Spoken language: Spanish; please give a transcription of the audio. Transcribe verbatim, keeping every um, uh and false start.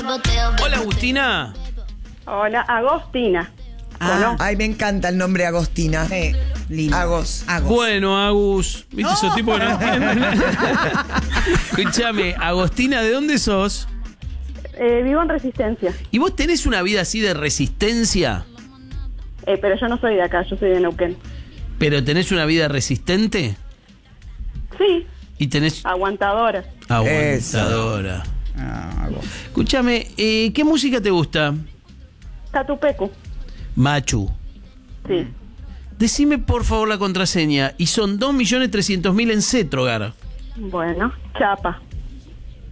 Hola, Agustina. Hola, Agostina. Ah, ay, me encanta el nombre Agostina. Sí, lindo. Agos. Agos. Bueno, Agus. ¿Viste esos tipos que no entienden? Escúchame, Agostina, ¿de dónde sos? Eh, vivo en Resistencia, ¿Y vos tenés una vida así de resistencia? eh, pero yo no soy de acá, yo soy de Neuquén. ¿Pero tenés una vida resistente? Sí, Y tenés aguantadora. aguantadora. Ah, Agos. Escúchame, eh, ¿qué música te gusta? Catupecu. Machu. Sí. Decime por favor la contraseña. Y son dos millones trescientos mil en Cetrogar. Bueno, Chapa.